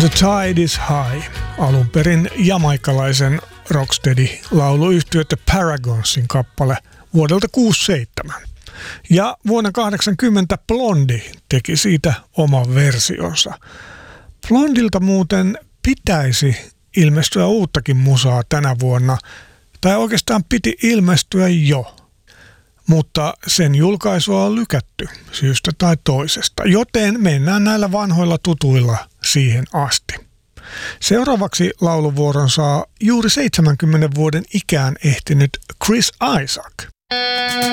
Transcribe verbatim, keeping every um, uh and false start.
The Tide is High, alun perin jamaikalaisen rocksteady-lauluyhtye The Paragonsin kappale vuodelta kuusikymmentäseitsemän. Ja vuonna kahdeksankymmentä Blondie teki siitä oman versionsa. Blondilta muuten pitäisi ilmestyä uuttakin musaa tänä vuonna, tai oikeastaan piti ilmestyä jo. Mutta sen julkaisua on lykätty syystä tai toisesta, joten mennään näillä vanhoilla tutuilla siihen asti. Seuraavaksi lauluvuoron saa juuri seitsemänkymmenen vuoden ikään ehtinyt Chris Isaak.